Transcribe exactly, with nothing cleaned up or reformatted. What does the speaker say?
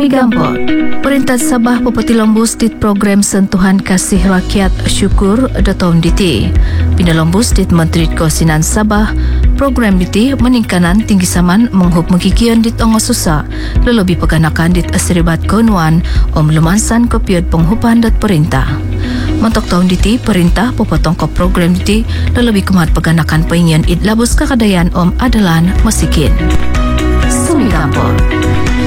Sumigampot. Perintah Sabah Pepetilombu Stit Program Sentuhan Kasih Rakyat Syukur Datom D T. Pinalombu Stit Menteri Kosinan Sabah, program D T meningkanan tinggi saman menghup mengkikian dit ongos susah, lelebih peganakan dit asiribat konuan om lumansan kopiot penghupan dat perintah. Mentok tahun D T, perintah popotong ko program D T lelebih kemat peganakan pengen it labus kakadayan om adalan masikin. Sumigampot.